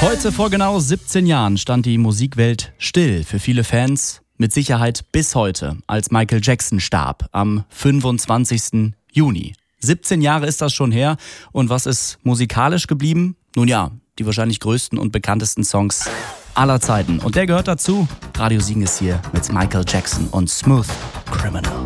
Heute vor genau 17 Jahren stand die Musikwelt still. Für viele Fans mit Sicherheit bis heute, als Michael Jackson starb am 25. Juni. 17 Jahre ist das schon her. Und was ist musikalisch geblieben? Nun ja, die wahrscheinlich größten und bekanntesten Songs aller Zeiten. Und der gehört dazu. Radio Siegen ist hier mit Michael Jackson und Smooth Criminal.